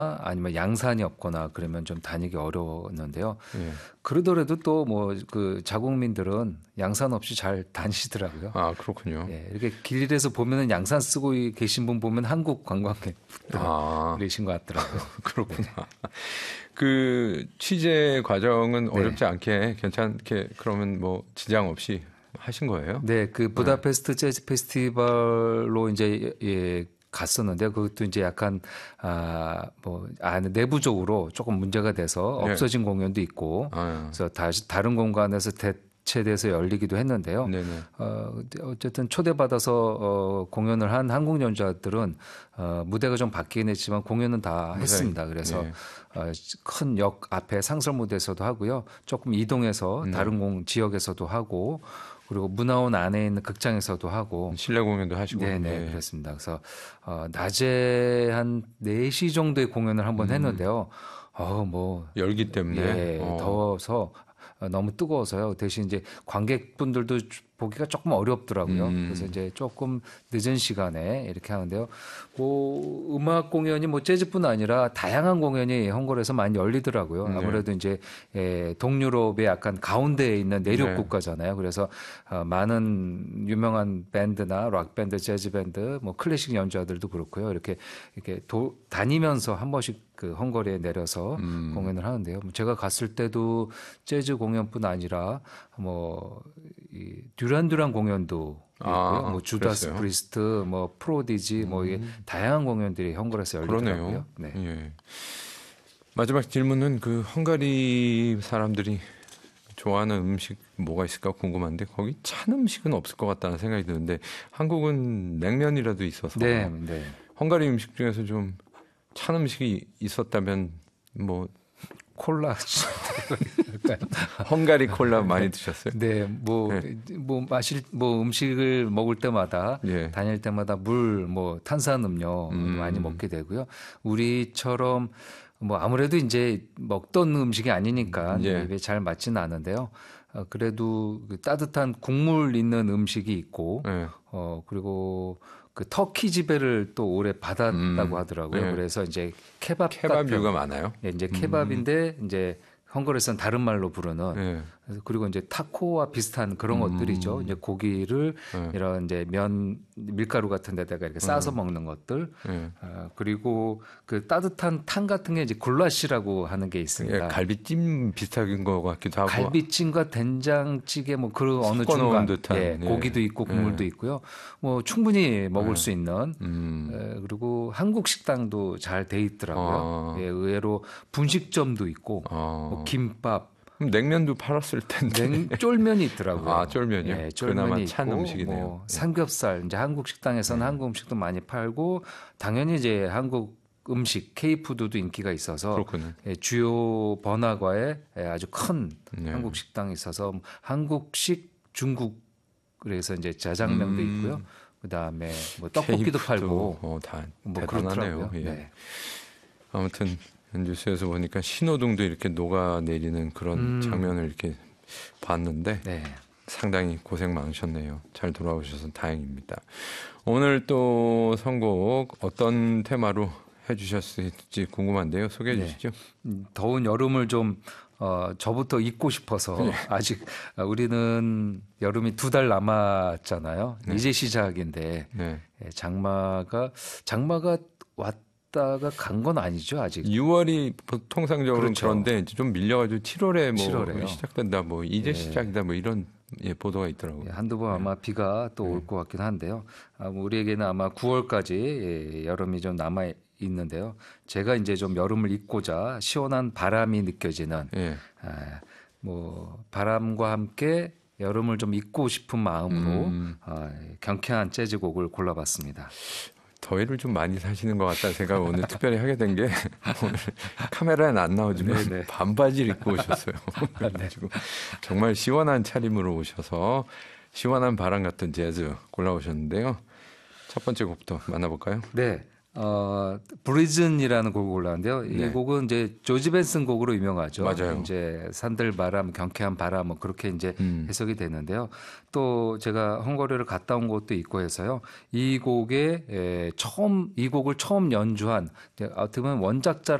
아니면 양산이 없거나 그러면 좀 다니기 어려웠는데요. 예. 그러더라도 또 뭐 그 자국민들은 양산 없이 잘 다니시더라고요. 아, 그렇군요. 예, 이렇게 길에서 보면은 양산 쓰고 계신 분 보면 한국 관광객 그러신 것 같더라고요. 그렇구나. 그 취재 과정은 어렵지 않게 괜찮게 그러면 뭐 지장 없이 하신 거예요? 네, 그 부다페스트 재즈 페스티벌로 이제 갔었는데요. 그것도 이제 약간 내부적으로 조금 문제가 돼서 없어진 공연도 있고, 그래서 다른 공간에서 대체돼서 열리기도 했는데요. 어쨌든 초대받아서 공연을 한 한국 연주자들은 무대가 좀 바뀌긴 했지만 공연은 다 했습니다. 그래서 큰 역 앞에 상설 무대에서도 하고요. 조금 이동해서 다른 지역에서도 하고. 그리고 문화원 안에 있는 극장에서도 하고 실내 공연도 하시고 네네 그렇습니다. 그래서 낮에 한 4시 정도의 공연을 한번 했는데요. 뭐 열기 때문에 더워서 너무 뜨거워서요. 대신 이제 관객분들도 보기가 조금 어렵더라고요. 그래서 이제 조금 늦은 시간에 이렇게 하는데요. 뭐 음악 공연이 뭐 재즈뿐 아니라 다양한 공연이 헝가리에서 많이 열리더라고요. 아무래도 이제 동유럽의 약간 가운데에 있는 내륙 국가잖아요. 그래서 많은 유명한 밴드나 락 밴드, 재즈 밴드, 뭐 클래식 연주자들도 그렇고요. 이렇게 다니면서 한 번씩 그 헝가리에 내려서 공연을 하는데요. 제가 갔을 때도 재즈 공연뿐 아니라 이 듀란듀란 공연도 있고요. 뭐 주다스 그랬어요? 프리스트, 뭐 프로디지, 뭐 이게 다양한 공연들이 헝가리에서 열리더라고요. 네. 예. 마지막 질문은 그 헝가리 사람들이 좋아하는 음식 뭐가 있을까 궁금한데 거기 찬 음식은 없을 것 같다는 생각이 드는데 한국은 냉면이라도 있어서 헝가리 음식 중에서 좀 찬 음식이 있었다면 뭐 콜라 헝가리 콜라 많이 드셨어요? 네, 음식을 먹을 때마다 다닐 때마다 물, 뭐 탄산음료 많이 먹게 되고요. 우리처럼 뭐 아무래도 이제 먹던 음식이 아니니까 입에 잘 맞지는 않은데요. 그래도 그 따뜻한 국물 있는 음식이 있고, 그리고 그 터키 지배를 또 오래 받았다고 하더라고요. 그래서 이제 케밥류가 많아요. 이제 케밥인데 이제 헝가리에서는 다른 말로 부르는 그리고 이제 타코와 비슷한 그런 것들이죠. 이제 고기를 이런 이제 밀가루 같은 데다가 이렇게 싸서 먹는 것들. 그리고 그 따뜻한 탕 같은 게 이제 굴라시라고 하는 게 있습니다. 갈비찜 비슷한 것 같기도 하고. 갈비찜과 된장찌개 뭐 그 어느 중간 고기도 있고 국물도 있고요. 뭐 충분히 먹을 수 있는 그리고 한국 식당도 잘 돼 있더라고요. 의외로 분식점도 있고 뭐 김밥 냉면도 팔았을 텐데. 쫄면이 있더라고요. 쫄면이요? 쫄면이 찬 있고, 음식이네요. 뭐 삼겹살, 이제 한국 식당에서는 한국 음식도 많이 팔고, 당연히 이제 한국 음식, K푸드도 인기가 있어서 주요 번화가에 아주 큰 한국 식당이 있어서 한국식 중국 그래서 이제 자장면도 있고요. 그다음에 뭐 떡볶이도 팔고 다 뭐 대단하네요. 아무튼 뉴스에서 보니까 신호등도 이렇게 녹아내리는 그런 장면을 이렇게 봤는데 상당히 고생 많으셨네요. 잘 돌아오셔서 다행입니다. 오늘 또 선곡 어떤 테마로 해주셨을지 궁금한데요. 소개해 주시죠. 더운 여름을 좀 저부터 잊고 싶어서 아직 우리는 여름이 2달 남았잖아요. 이제 시작인데 장마가 왔다가 간 건 아니죠 아직. 6월이 통상적으로 그런데 좀 밀려가지고 7월에 뭐 7월에요. 시작된다, 뭐 이제 시작이다, 뭐 이런 보도가 있더라고요. 한두 번 아마 비가 또 올 것 같긴 한데요. 우리에게는 아마 9월까지 여름이 좀 남아 있는데요. 제가 이제 좀 여름을 잊고자 시원한 바람이 느껴지는 뭐 바람과 함께 여름을 좀 잊고 싶은 마음으로 경쾌한 재즈곡을 골라봤습니다. 더위를 좀 많이 사시는 것 같다는 생각을 오늘 특별히 하게 된 게 오늘 카메라에는 안 나오지만 반바지를 입고 오셨어요. 그래가지고 정말 시원한 차림으로 오셔서 시원한 바람 같은 재즈 골라오셨는데요. 첫 번째 곡부터 만나볼까요? 네. 브리즌이라는 곡을 골랐는데요. 이 네. 곡은 이제 조지 벤슨 곡으로 유명하죠. 맞아요. 이제 산들바람, 경쾌한 바람 뭐 그렇게 이제 해석이 되는데요. 또 제가 헝가리를 갔다 온 것도 있고 해서요. 이 곡을 처음 연주한 어떻게 보면 원작자